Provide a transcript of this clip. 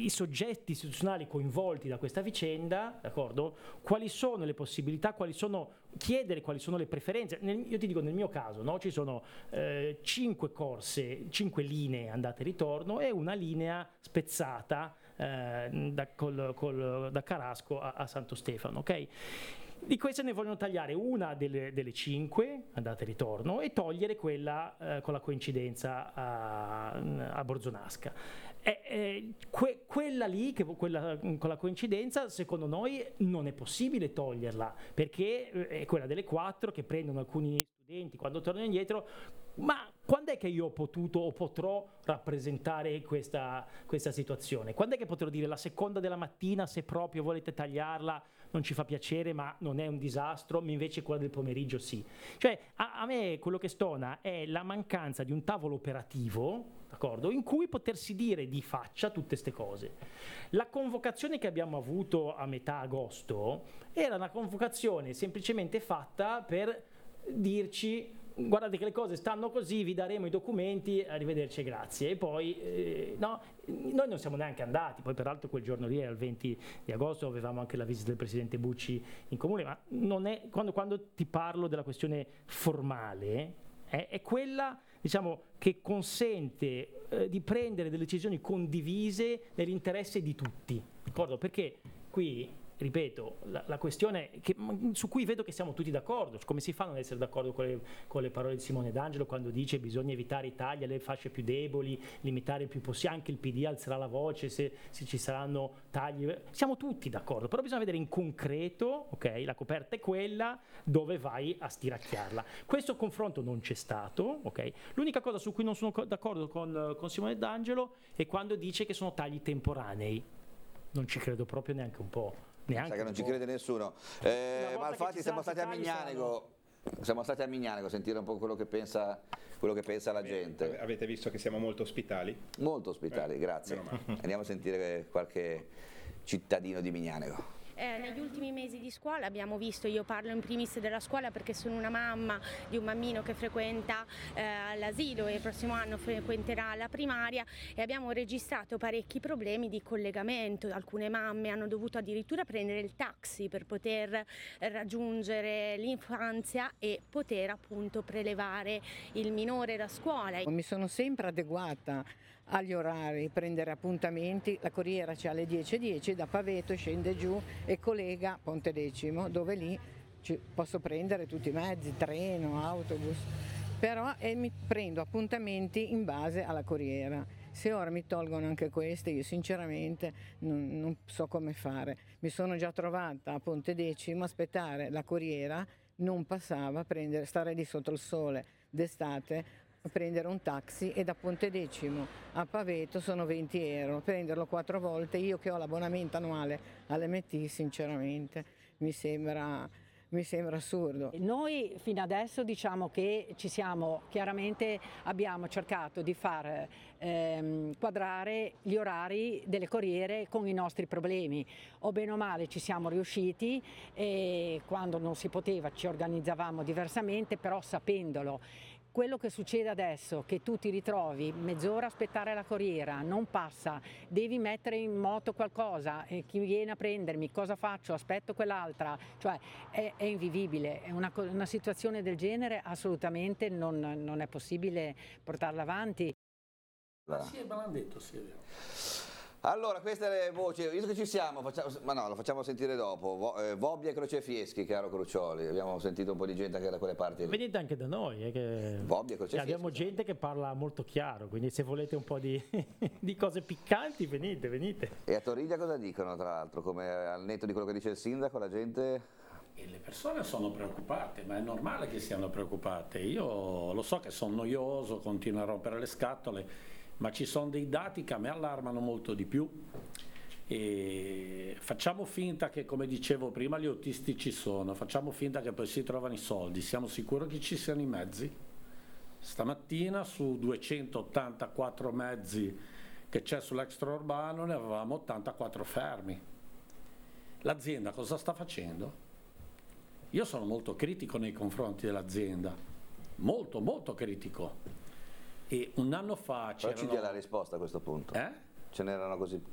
i soggetti istituzionali coinvolti da questa vicenda, d'accordo? Quali sono le possibilità, quali sono le preferenze. Io ti dico, nel mio caso, no? Ci sono 5 corse, 5 linee andate e ritorno e una linea spezzata da Carasco a Santo Stefano, ok? Di queste ne vogliono tagliare una delle 5 andate e ritorno e togliere quella con la coincidenza a Borzonasca. Quella lì, quella con la coincidenza, secondo noi non è possibile toglierla, perché è quella delle 4 che prendono alcuni studenti quando tornano indietro. Ma quando è che io ho potuto o potrò rappresentare questa situazione? Quando è che potrò dire la seconda della mattina, se proprio volete tagliarla, non ci fa piacere, ma non è un disastro, ma invece quella del pomeriggio sì? Cioè, a me quello che stona è la mancanza di un tavolo operativo, d'accordo, in cui potersi dire di faccia tutte queste cose. La convocazione che abbiamo avuto a metà agosto era una convocazione semplicemente fatta per dirci: guardate che le cose stanno così, vi daremo i documenti, arrivederci e grazie. E poi no, noi non siamo neanche andati, poi peraltro quel giorno lì era il 20 di agosto, avevamo anche la visita del presidente Bucci in comune, ma non è, quando ti parlo della questione formale, è quella, diciamo, che consente di prendere delle decisioni condivise nell'interesse di tutti, d'accordo? Perché qui, ripeto, la questione su cui vedo che siamo tutti d'accordo, come si fa a non essere d'accordo con le parole di Simone D'Angelo quando dice bisogna evitare i tagli alle fasce più deboli, limitare il più possibile, anche il PD alzerà la voce se ci saranno tagli, siamo tutti d'accordo, però bisogna vedere in concreto, ok, la coperta è quella, dove vai a stiracchiarla. Questo confronto non c'è stato, ok? L'unica cosa su cui non sono d'accordo con Simone D'Angelo è quando dice che sono tagli temporanei. Non ci credo proprio neanche un po'. Sa che non ci crede nessuno. Malfatti, siamo stati a Mignanico. Siamo stati a Mignanico a sentire un po' quello che pensa la gente. Avete visto che siamo molto ospitali? Molto ospitali, grazie. Andiamo a sentire qualche cittadino di Mignanico. Negli ultimi mesi di scuola abbiamo visto, io parlo in primis della scuola perché sono una mamma di un bambino che frequenta l'asilo e il prossimo anno frequenterà la primaria, e abbiamo registrato parecchi problemi di collegamento. Alcune mamme hanno dovuto addirittura prendere il taxi per poter raggiungere l'infanzia e poter appunto prelevare il minore da scuola. Mi sono sempre adeguata agli orari, prendere appuntamenti, la corriera c'è alle 10:10, da Paveto scende giù e collega Pontedecimo, dove lì posso prendere tutti i mezzi, treno, autobus, però mi prendo appuntamenti in base alla corriera. Se ora mi tolgono anche queste, io sinceramente non so come fare. Mi sono già trovata a Pontedecimo, aspettare la corriera, non passava, stare lì sotto il sole d'estate, prendere un taxi, e da Pontedecimo a Paveto sono 20 euro, prenderlo 4 volte, io che ho l'abbonamento annuale all'MT, sinceramente mi sembra assurdo. Noi fino adesso diciamo che abbiamo cercato di far quadrare gli orari delle corriere con i nostri problemi, o bene o male ci siamo riusciti, e quando non si poteva ci organizzavamo diversamente, però sapendolo. Quello che succede adesso, che tu ti ritrovi mezz'ora a aspettare la corriera, non passa, devi mettere in moto qualcosa, e chi viene a prendermi, cosa faccio, aspetto quell'altra, cioè è invivibile, è una situazione del genere assolutamente non è possibile portarla avanti. Sì, me l'hanno detto, sì, è vero. Allora, queste le voci, visto che ci siamo, lo facciamo sentire dopo. Vobbia e Crocefieschi, caro Crucioli, abbiamo sentito un po' di gente anche da quelle parti lì. Venite anche da noi, che Vobbia e Crocefieschi. Abbiamo gente che parla molto chiaro, quindi se volete un po' di cose piccanti, venite. E a Toriglia cosa dicono, tra l'altro, come al netto di quello che dice il sindaco, la gente? E le persone sono preoccupate, ma è normale che siano preoccupate. Io lo so che sono noioso, continuo a rompere le scatole, ma ci sono dei dati che a me allarmano molto di più, e facciamo finta che, come dicevo prima, gli autisti ci sono, facciamo finta che poi si trovano i soldi, siamo sicuri che ci siano i mezzi? Stamattina su 284 mezzi che c'è sull'extraurbano ne avevamo 84 fermi. L'azienda cosa sta facendo? Io sono molto critico nei confronti dell'azienda, molto critico. E un anno fa c'erano... Però ci dia la risposta a questo punto. Ce n'erano così